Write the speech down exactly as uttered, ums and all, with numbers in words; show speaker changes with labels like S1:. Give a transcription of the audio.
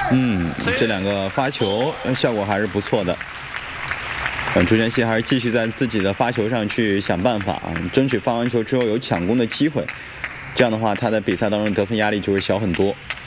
S1: 嗯，这两个发球效果还是不错的。呃，朱晨曦还是继续在自己的发球上去想办法啊，争取发完球之后有抢攻的机会。这样的话，他在比赛当中得分压力就会小很多。